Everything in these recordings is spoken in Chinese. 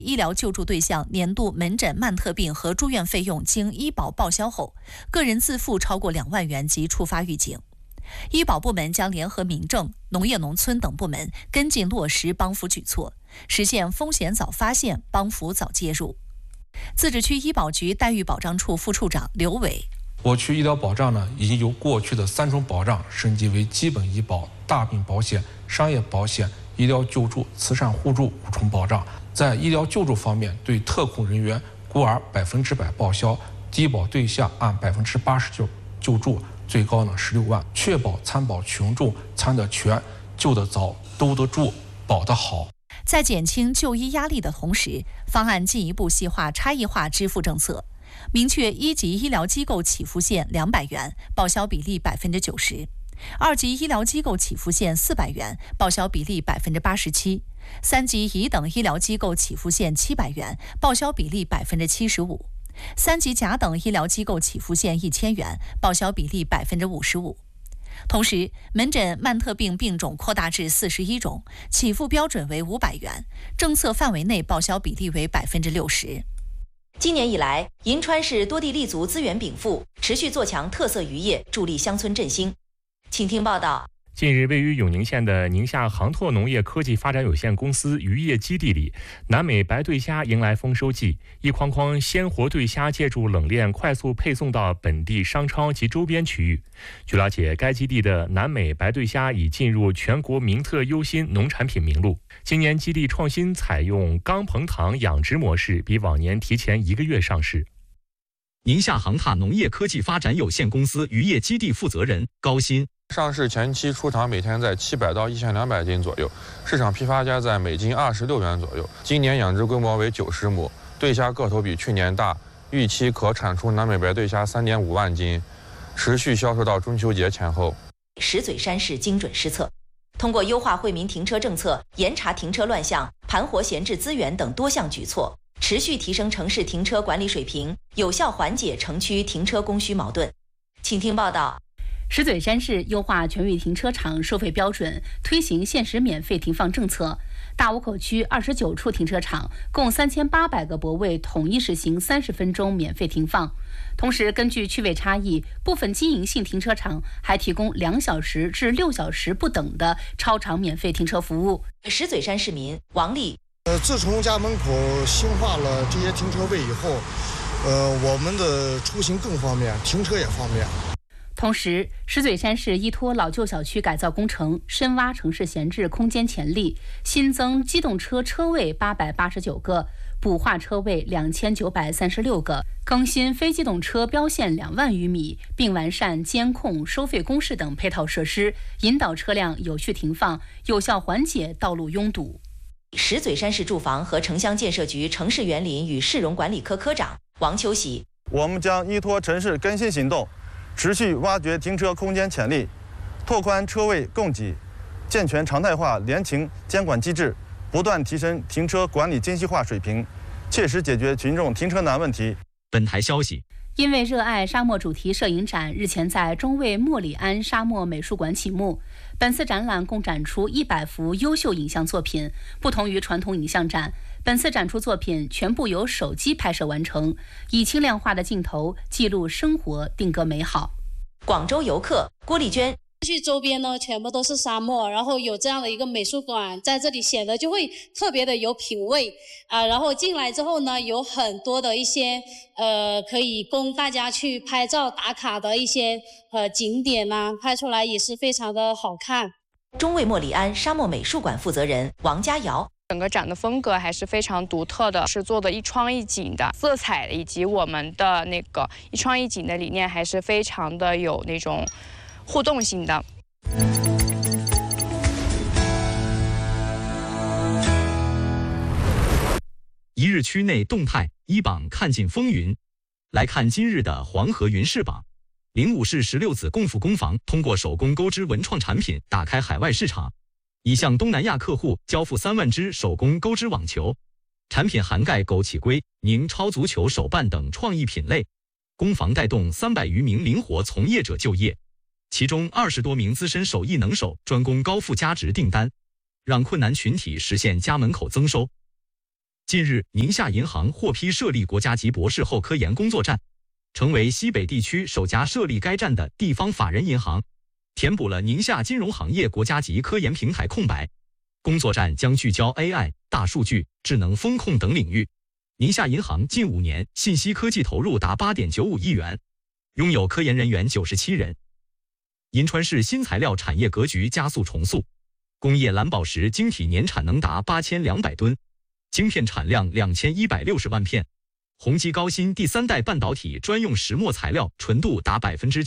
医疗救助对象年度门诊慢特病和住院费用经医保报销后，个人自付超过2万元即触发预警。医保部门将联合民政、农业农村等部门跟进落实帮扶举措，实现风险早发现、帮扶早介入。自治区医保局待遇保障处副处长刘伟： 我区医疗保障呢，已经由过去的3种保障升级为基本医保、大病保险、商业保险、医疗救助、慈善互助5重保障。在医疗救助方面，对特困人员孤儿100%报销，低保对象按89%救助，最高呢16万，确保参保群众参得全、救得早、兜得住、保得好。 在减轻就医压力的同时，方案进一步细化差异化支付政策，明确1级医疗机构起付线200元，报销比例90%；2级医疗机构起付线400元，报销比例87%；3级乙等医疗机构起付线700元，报销比例75%；3级甲等医疗机构起付线1000元，报销比例55%。同时，门诊慢特病病种扩大至41种，起付标准为500元，政策范围内报销比例为60%。 今年以来，银川市多地立足资源禀赋，持续做强特色渔业，助力乡村振兴。请听报道。 近日，位于永宁县的宁夏航拓农业科技发展有限公司渔业基地里，南美白对虾迎来丰收季，一筐筐鲜活对虾借助冷链快速配送到本地商超及周边区域。据了解，该基地的南美白对虾已进入全国名特优新农产品名录。今年基地创新采用钢棚塘养殖模式，比往年提前1个月上市。 宁夏航拓农业科技发展有限公司渔业基地负责人高鑫。 上市前期出厂每天在700到1200斤左右，市场批发价在每斤26元左右。今年养殖规模为90亩，对虾个头比去年大，预期可产出南美白对虾3.5万斤，持续销售到中秋节前后。 石嘴山市精准施策，通过优化惠民停车政策、严查停车乱象、盘活闲置资源等多项举措，持续提升城市停车管理水平，有效缓解城区停车供需矛盾。请听报道。 石嘴山市优化全域停车场收费标准，推行限时免费停放政策。大沽口区29处停车场共3800个泊位统一实行30分钟免费停放。同时，根据区位差异，部分经营性停车场还提供2小时至6小时不等的超长免费停车服务。 石嘴山市民王丽： 自从家门口新化了这些停车位以后，我们的出行更方便，停车也方便。 同时，石嘴山市依托老旧小区改造工程，深挖城市闲置空间潜力，新增机动车车位889个，补化车位2936个，更新非机动车标线2万余米，并完善监控、收费公示等配套设施，引导车辆有序停放，有效缓解道路拥堵。 石嘴山市住房和城乡建设局城市园林与市容管理科科长王秋喜： 我们将依托城市更新行动，持续挖掘停车空间潜力，拓宽车位供给，健全常态化联勤监管机制，不断提升停车管理精细化水平，切实解决群众停车难问题。 本台消息。 因为热爱沙漠主题摄影展日前在中卫莫里安沙漠美术馆启幕。本次展览共展出100幅优秀影像作品，不同于传统影像展，本次展出作品全部由手机拍摄完成，以轻量化的镜头记录生活，定格美好。 广州游客郭丽娟： 去周边呢全部都是沙漠，然后有这样的一个美术馆在这里显得就会特别的有品味然后进来之后呢，有很多的一些可以供大家去拍照打卡的一些景点拍出来也是非常的好看。 中卫莫里安沙漠美术馆负责人王佳瑶： 整个展的风格还是非常独特的，是做的一窗一景的色彩，以及我们的那个一窗一景的理念还是非常的有那种互动性的。 一日区内动态一榜看尽风云。来看今日的黄河云市榜。灵武市16子共富工坊通过手工钩织文创产品打开海外市场，已向东南亚客户交付3万只手工钩织网球，产品涵盖枸杞龟、宁超足球手办等创意品类。工坊带动300余名灵活从业者就业，其中20多名资深手艺能手专攻高附加值订单，让困难群体实现家门口增收。 近日，宁夏银行获批设立国家级博士后科研工作站，成为西北地区首家设立该站的地方法人银行，填补了宁夏金融行业国家级科研平台空白。工作站将聚焦 AI、大数据、智能风控等领域。宁夏银行近5年信息科技投入达8.95亿元，拥有科研人员97人。银川市新材料产业格局加速重塑，工业蓝宝石晶体年产能达8200吨，晶片产量2160万片。宏基高新第3代半导体专用石墨材料纯度达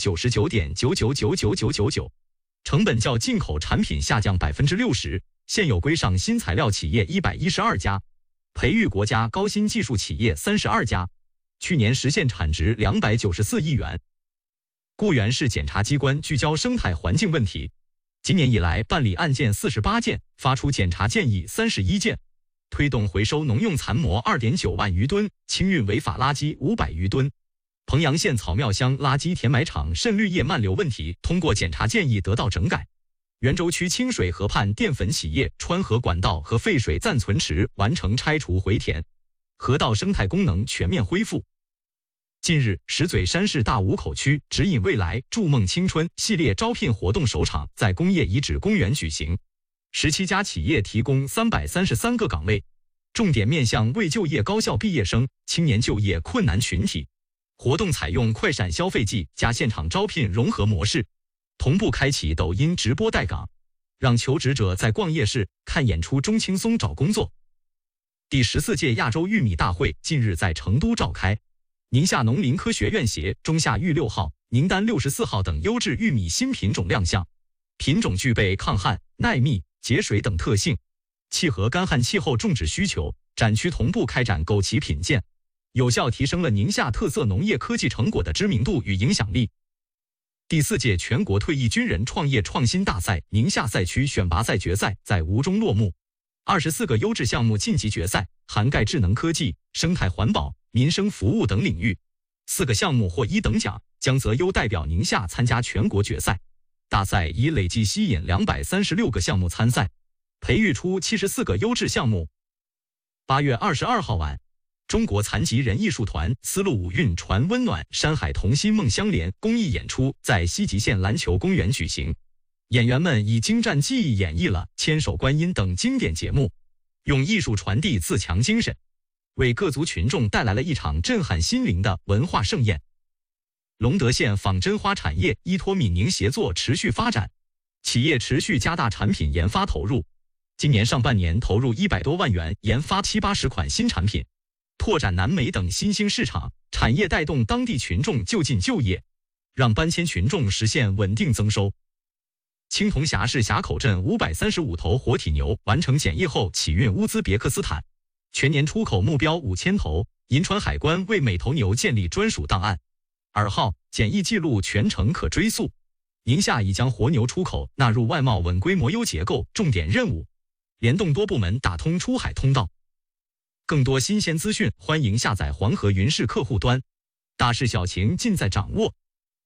99.99999999%，成本较进口产品下降60%。现有规上新材料企业112家，培育国家高新技术企业32家，去年实现产值294亿元。固原市检察机关聚焦生态环境问题，今年以来办理案件48件，发出检察建议31件，推动回收农用残膜2.9万余吨，清运违法垃圾500余吨。彭阳县草庙乡垃圾填埋场渗滤液漫流问题通过检察建议得到整改。袁州区清水河畔淀粉企业川河管道和废水暂存池完成拆除回填，河道生态功能全面恢复。近日，石嘴山市大武口区指引未来筑梦青春系列招聘活动首场在工业遗址公园举行，17家企业提供333个岗位，重点面向未就业高校毕业生、青年就业困难群体。活动采用快闪消费季加现场招聘融合模式，同步开启抖音直播带岗，让求职者在逛夜市、看演出中轻松找工作。第14届亚洲玉米大会近日在成都召开，宁夏农林科学院携中夏玉6号、宁丹64号等优质玉米新品种亮相，品种具备抗旱、耐密、节水等特性，契合干旱气候种植需求。展区同步开展枸杞品鉴，有效提升了宁夏特色农业科技成果的知名度与影响力。第4届全国退役军人创业创新大赛宁夏赛区选拔赛决赛在吴中落幕，24个优质项目晋级决赛，涵盖智能科技、生态环保、民生服务等领域。4个项目获1等奖，将择优代表宁夏参加全国决赛。大赛已累计吸引236个项目参赛，培育出74个优质项目。8月22号晚，中国残疾人艺术团丝路五韵传温暖，山海同心梦相连公益演出在西极县篮球公园举行。演员们以精湛技艺演绎了《千手观音》等经典节目，用艺术传递自强精神，为各族群众带来了一场震撼心灵的文化盛宴。隆德县仿真花产业依托闽宁协作持续发展，企业持续加大产品研发投入，今年上半年投入100多万元研发70-80款新产品，拓展南美等新兴市场，产业带动当地群众就近就业，让搬迁群众实现稳定增收。青铜峡市峡口镇535头活体牛完成检疫后起运乌兹别克斯坦，全年出口目标5000头，银川海关为每头牛建立专属档案，2号检疫记录全程可追溯。宁夏已将活牛出口纳入外贸稳规模优结构重点任务，联动多部门打通出海通道。更多新鲜资讯，欢迎下载黄河云视客户端，大事小情尽在掌握。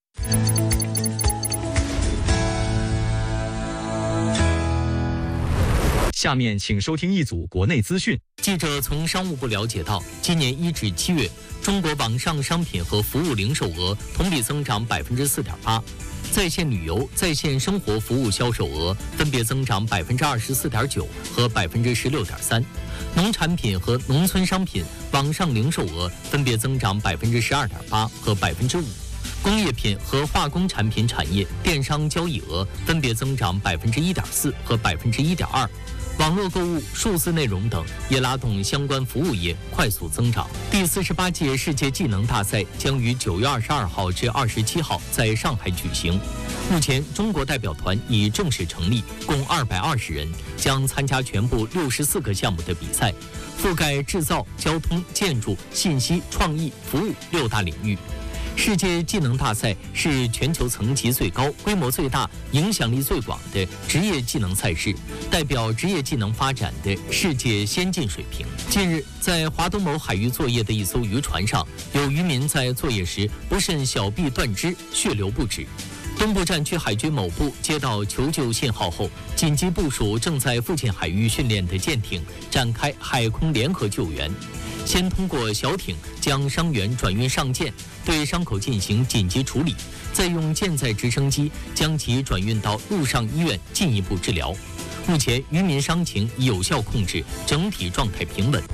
下面请收听一组国内资讯。 记者从商务部了解到，今年1至7月，中国网上商品和服务零售额同比增长4.8%，在线旅游、在线生活服务销售额分别增长24.9%和16.3%，农产品和农村商品网上零售额分别增长12.8%和5%。工业品和化工产品产业电商交易额分别增长1.4%和1.2%。网络购物、数字内容等也拉动相关服务业快速增长。第48届世界技能大赛将于9月22号至27号在上海举行。目前，中国代表团已正式成立，共220人，将参加全部64个项目的比赛，覆盖制造、交通、建筑、信息、创意、服务6大领域。世界技能大赛是全球层级最高、规模最大、影响力最广的职业技能赛事，代表职业技能发展的世界先进水平。近日，在华东某海域作业的一艘渔船上，有渔民在作业时不慎小臂断肢，血流不止。 东部战区海军某部接到求救信号后，紧急部署正在附近海域训练的舰艇，展开海空联合救援。先通过小艇将伤员转运上舰，对伤口进行紧急处理，再用舰载直升机将其转运到陆上医院进一步治疗。目前渔民伤情已有效控制，整体状态平稳。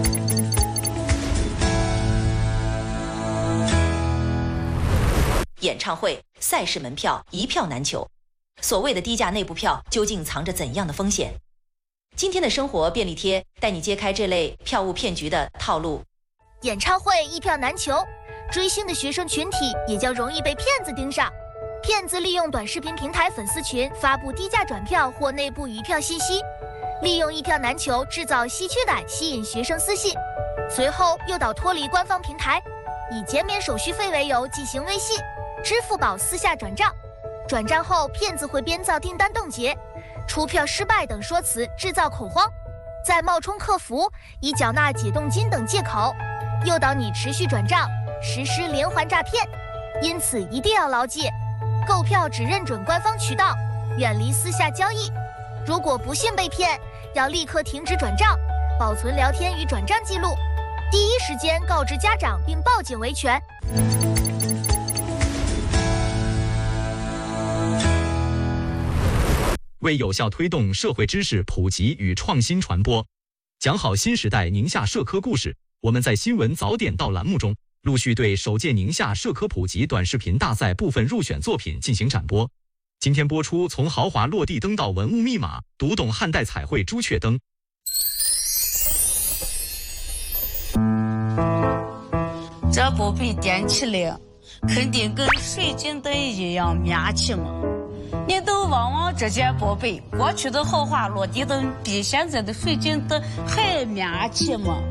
演唱会、赛事门票一票难求，所谓的低价内部票究竟藏着怎样的风险？今天的生活便利贴带你揭开这类票务骗局的套路。 演唱会一票难求，追星的学生群体也将容易被骗子盯上。骗子利用短视频平台粉丝群发布低价转票或内部余票信息，利用一票难求制造稀缺感，吸引学生私信，随后诱导脱离官方平台，以减免手续费为由进行微信、支付宝私下转账。转账后，骗子会编造订单冻结、出票失败等说辞，制造恐慌，再冒充客服，以缴纳解冻金等借口，诱导你持续转账，实施连环诈骗。因此一定要牢记，购票只认准官方渠道，远离私下交易。如果不幸被骗，要立刻停止转账，保存聊天与转账记录，第一时间告知家长并报警维权。 为有效推动社会知识普及与创新传播，讲好新时代宁夏社科故事，我们在新闻早点到栏目中陆续对首届宁夏社科普及短视频大赛部分入选作品进行展播。今天播出从豪华落地灯到文物密码，读懂汉代彩绘朱雀灯。 这宝贝点起来肯定跟水晶灯一样面气嘛。你都望望这件宝贝，过去的豪华落地灯比现在的水晶灯还面气嘛。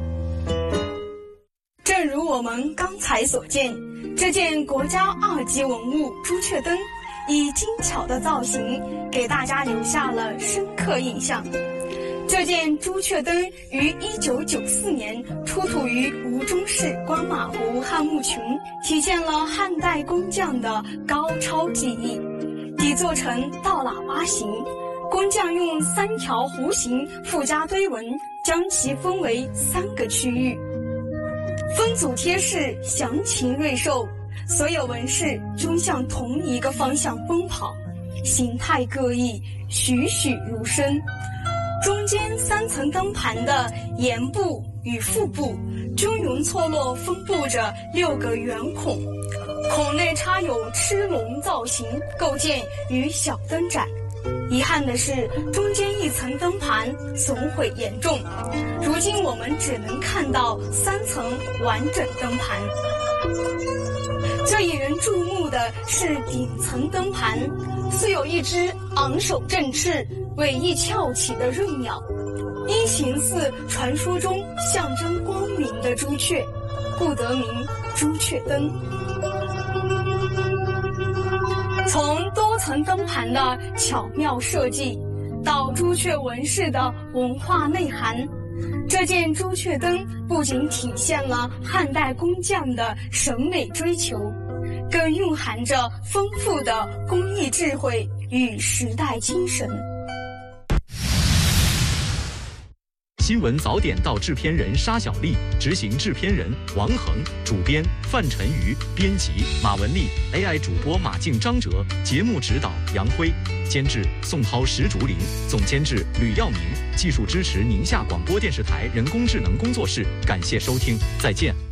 正如我们刚才所见，这件国家2级文物朱雀灯以精巧的造型给大家留下了深刻印象。这件朱雀灯于1994年出土于吴中市官马湖汉墓群，体现了汉代工匠的高超技艺。底做成倒喇叭形，工匠用3条弧形附加堆纹，将其分为3个区域。分组贴饰详情瑞兽，所有纹饰均向同一个方向奔跑，形态各异，栩栩如生。中间3层灯盘的檐部与腹部均匀错落分布着6个圆孔，孔内插有螭龙造型，构建与小灯盏。遗憾的是，中间1层灯盘损毁严重，如今我们只能看到3层完整灯盘。最引人注目的是顶层灯盘，虽有一只昂首振翅、尾翼翘起的润鸟，因形似传说中象征光明的朱雀，故得名朱雀灯。从多层灯盘的巧妙设计到朱雀纹饰的文化内涵，这件朱雀灯不仅体现了汉代工匠的审美追求，更蕴含着丰富的工艺智慧与时代精神。 新闻早点到制片人沙小丽，执行制片人王恒，主编范晨瑜，编辑马文丽 ，AI 主播马静、张哲，节目指导杨辉，监制宋涛、石竹林，总监制吕耀明，技术支持宁夏广播电视台人工智能工作室。感谢收听，再见。